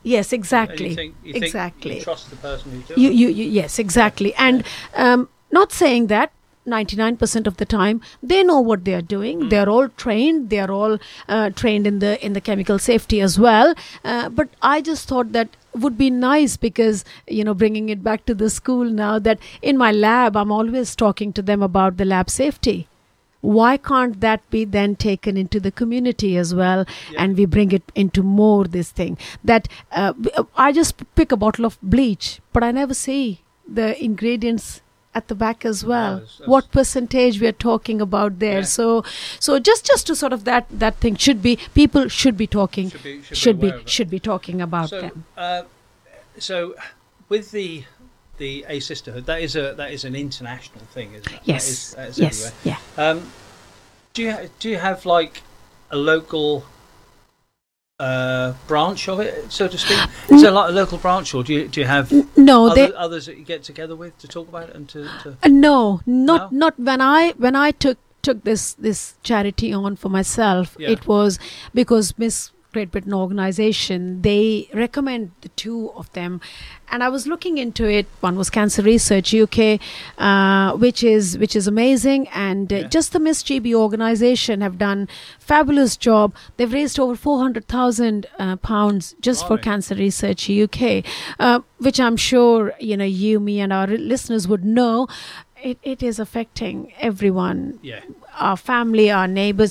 Yes, exactly. You think exactly. you trust the person who's doing it? Yes, exactly. And not saying that 99% of the time they know what they are doing. They are all trained. They are all trained in the chemical safety as well. But I just thought that would be nice because, bringing it back to the school now, that in my lab, I'm always talking to them about the lab safety. Why can't that be then taken into the community as well, and we bring it into more this thing that I just pick a bottle of bleach, but I never see the ingredients at the back as well. What percentage we are talking about there? So just to sort of that thing people should be talking, should be talking about them. So with the A Sisterhood, that is an international thing, isn't it? Yes. That is yes. everywhere. Yeah. Do you have like a local branch of it, so to speak? Is there like a local branch, or do you have others that you get together with to talk about it and to No, not when I took this charity on for myself. It was because Miss Great Britain organization, they recommend the two of them, and I was looking into it. One was Cancer Research UK, which is amazing, and just the Miss GB organization have done fabulous job. They've raised over £400,000 just for Cancer Research UK, which I'm sure you, me, and our listeners would know. It is affecting everyone. Yeah. Our family, our neighbors,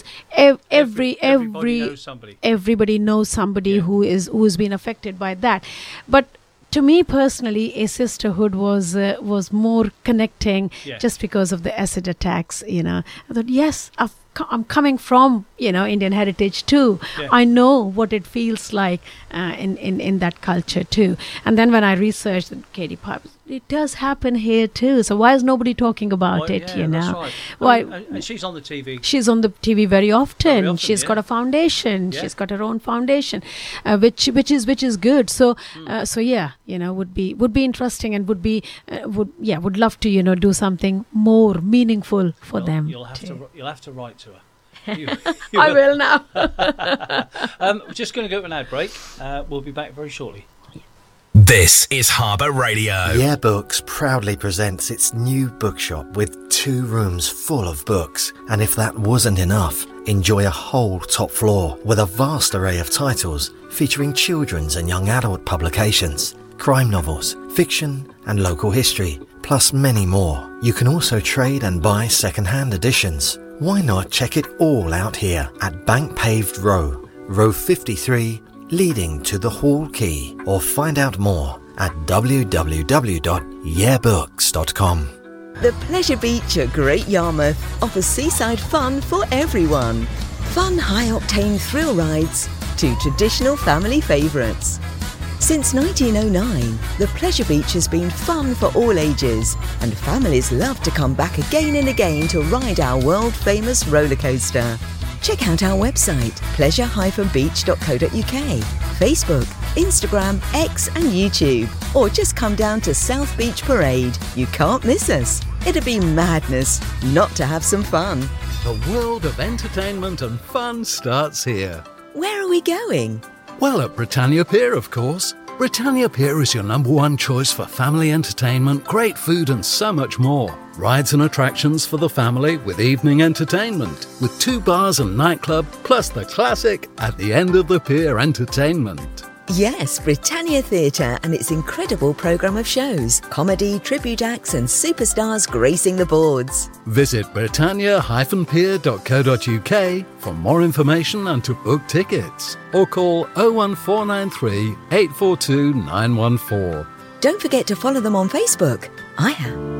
everybody knows somebody who's been affected by that. But to me personally, A Sisterhood was more connecting just because of the acid attacks. I thought, yes, I'm coming from Indian heritage too. I know what it feels like in that culture too. And then when I researched Katie Pipe, it does happen here too. So why is nobody talking about it? That's right. Why? And she's on the TV. She's on the TV very often. She's got a foundation. She's got her own foundation, which is good. So would be interesting, and would love to do something more meaningful for them. You'll have to write to her. I will now. We're just going to go to an ad break. We'll be back very shortly. This is Harbour Radio. Yeah Books proudly presents its new bookshop with 2 rooms full of books. And if that wasn't enough, enjoy a whole top floor with a vast array of titles featuring children's and young adult publications, crime novels, fiction and local history, plus many more. You can also trade and buy second-hand editions. Why not check it all out here at Bank Paved Row, Row 53, leading to the Hall Quay, or find out more at www.yeahbooks.com. The Pleasure Beach at Great Yarmouth offers seaside fun for everyone. Fun high-octane thrill rides to traditional family favourites. Since 1909, the Pleasure Beach has been fun for all ages, and families love to come back again and again to ride our world-famous roller coaster. Check out our website, pleasure-beach.co.uk, Facebook, Instagram, X and YouTube, or just come down to South Beach Parade. You can't miss us. It'd be madness not to have some fun. The world of entertainment and fun starts here. Where are we going? Well, at Britannia Pier, of course. Britannia Pier is your #1 choice for family entertainment, great food and so much more. Rides and attractions for the family with evening entertainment, with 2 bars and nightclub, plus the classic At the End of the Pier entertainment. Yes, Britannia Theatre and its incredible programme of shows, comedy, tribute acts and superstars gracing the boards. Visit britannia-pier.co.uk for more information and to book tickets, or call 01493 842 914. Don't forget to follow them on Facebook. I am.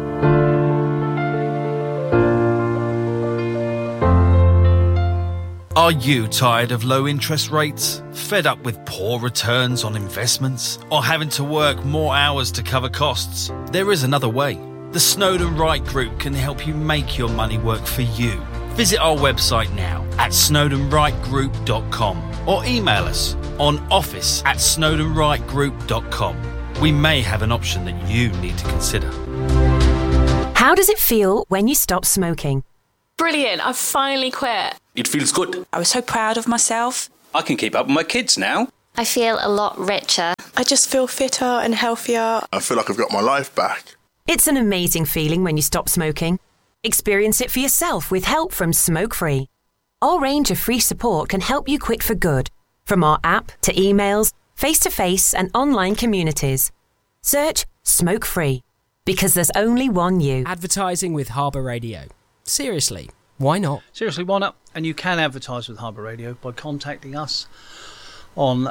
Are you tired of low interest rates? Fed up with poor returns on investments? Or having to work more hours to cover costs? There is another way. The Snowden Wright Group can help you make your money work for you. Visit our website now at snowdenwrightgroup.com or email us on office@snowdenwrightgroup.com. We may have an option that you need to consider. How does it feel when you stop smoking? Brilliant, I've finally quit. It feels good. I was so proud of myself. I can keep up with my kids now. I feel a lot richer. I just feel fitter and healthier. I feel like I've got my life back. It's an amazing feeling when you stop smoking. Experience it for yourself with help from Smoke Free. Our range of free support can help you quit for good, from our app to emails, face-to-face and online communities. Search Smoke Free, because there's only one you. Advertising with Harbour Radio. Seriously, why not? Seriously, why not? And you can advertise with Harbour Radio by contacting us on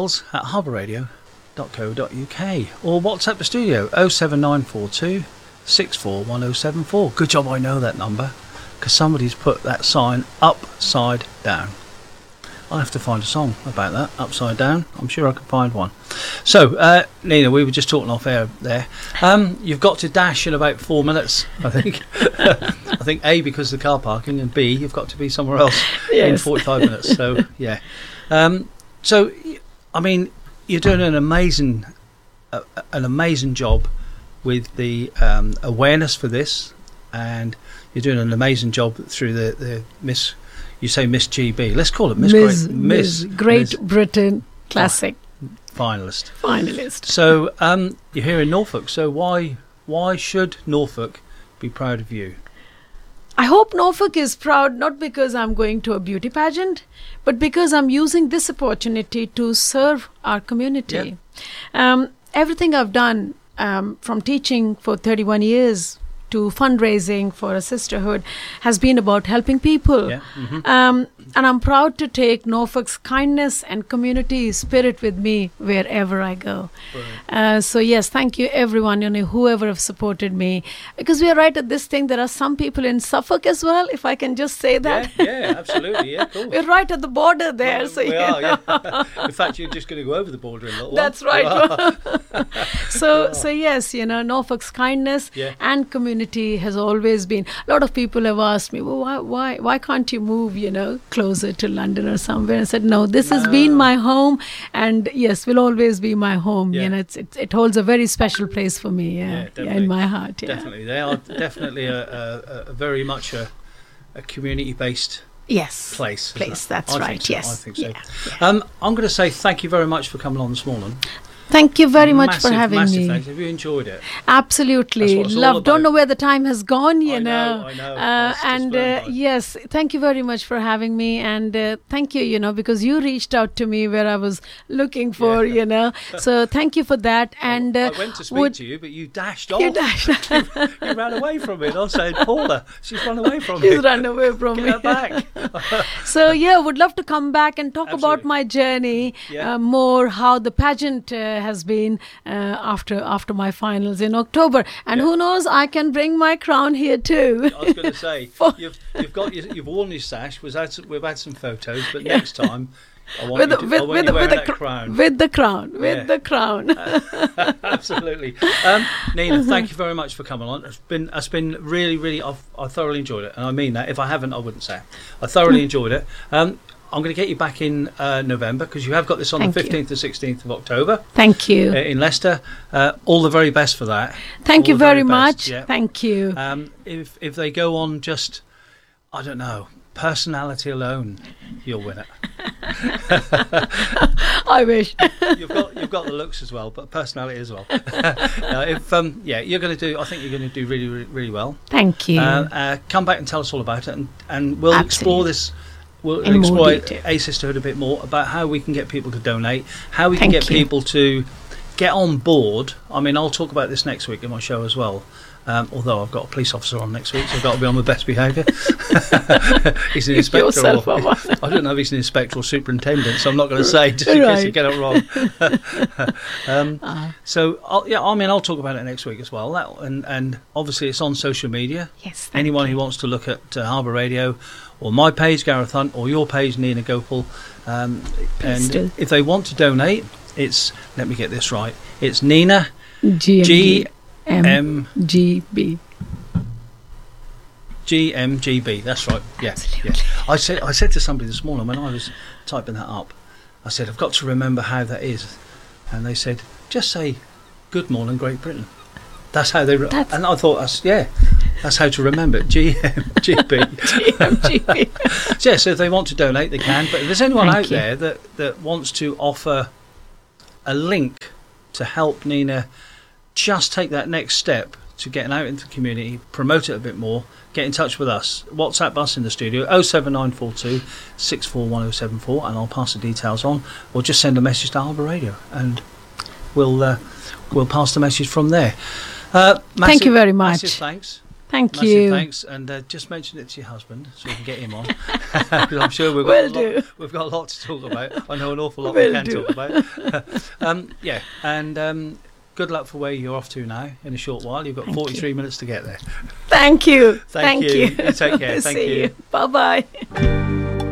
sales@harbourradio.co.uk or WhatsApp the studio 07942 641074. Good job I know that number, because somebody's put that sign upside down. I'll have to find a song about that, upside down. I'm sure I can find one. So, Nina, we were just talking off air there. You've got to dash in about 4 minutes, I think. I think A, because of the car parking, and B, you've got to be somewhere else in 45 minutes. So, yeah. So, I mean, you're doing an amazing job with the awareness for this, and you're doing an amazing job through the Miss. You say Miss GB. Let's call it Miss Great Britain Classic finalist. So you're here in Norfolk. So why should Norfolk be proud of you? I hope Norfolk is proud, not because I'm going to a beauty pageant, but because I'm using this opportunity to serve our community. Yeah. Everything I've done, from teaching for 31 years to fundraising for a sisterhood, has been about helping people. Yeah. Mm-hmm. And I'm proud to take Norfolk's kindness and community spirit with me wherever I go. So yes, thank you everyone, whoever have supported me. Because we are right at this thing, there are some people in Suffolk as well, if I can just say that. Yeah, absolutely, yeah, cool. We're right at the border there. Well, so we are, yeah. In fact, you're just going to go over the border in a little while. That's right. So yes, Norfolk's kindness and community has always been. A lot of people have asked me, well, why can't you move, closer to London or somewhere? I said, no, this has been my home, and yes, will always be my home. Yeah. It holds a very special place for me. In my heart. Yeah. Definitely, they are definitely a very much a community-based. Place. That's right. So. Yes, I think so. I'm going to say thank you very much for coming on this morning. Thank you very much for having me. Thanks. Have you enjoyed it? Absolutely. Love. Don't know where the time has gone, I know. And yes, thank you very much for having me. And thank you, because you reached out to me where I was looking for, So thank you for that. And I went to speak to you, but you dashed off. You ran away from it. I said, Paula, she's run away from me. She's run away from me. Get her back. So would love to come back and talk about my journey more, how the pageant has been after my finals in October, and who knows, I can bring my crown here too. I was going to say you've worn your sash. We've had some photos, but next time I want you to wear that crown. With the crown. Absolutely. Nina, thank you very much for coming on. It's been really I thoroughly enjoyed it, and I mean that. If I haven't, I wouldn't say it. I thoroughly enjoyed it. I'm going to get you back in November, because you have got this on the 15th to 16th of October. Thank you. In Leicester. All the very best for that. Thank you very much. Yeah. Thank you. If they go on just, I don't know, personality alone, you'll win it. I wish. You've got the looks as well, but personality as well. You're going to do. I think you're going to do really, really, really well. Thank you. Come back and tell us all about it, and we'll explore this. We'll explore A Sisterhood a bit more, about how we can get people to donate, how we can get people to get on board. I mean, I'll talk about this next week in my show as well. Although I've got a police officer on next week, so I've got to be on my best behaviour. He's an inspector. I don't know if he's an inspector or superintendent, so I'm not going to say, just in case you get it wrong. So, I'll talk about it next week as well. And obviously it's on social media. Yes. Anyone who wants to look at Harbour Radio, or my page, Gareth Hunt, or your page, Nina Gopal, and if they want to donate, it's, let me get this right, it's Nina GMGB. GMGB, that's right. Yeah. I said to somebody this morning when I was typing that up, I said, I've got to remember how that is. And they said, just say, good morning, Great Britain. That's how they... and I thought, That's how to remember it. GMGB. GMGB. So, yeah, so if they want to donate, they can. But if there's anyone out there that wants to offer a link to help Nina just take that next step to getting out into the community, promote it a bit more, get in touch with us. WhatsApp us in the studio, 07942 641074, and I'll pass the details on, or just send a message to Harbour Radio, and we'll pass the message from there. Thank you very much. Massive thanks. Thank you. Thanks, and just mention it to your husband so we can get him on. I'm sure we've got a lot to talk about. I know an awful lot we can talk about. Yeah, and good luck for where you're off to now in a short while. You've got 43 minutes to get there. Thank you. Thank you. You take care. Thank you. Bye-bye.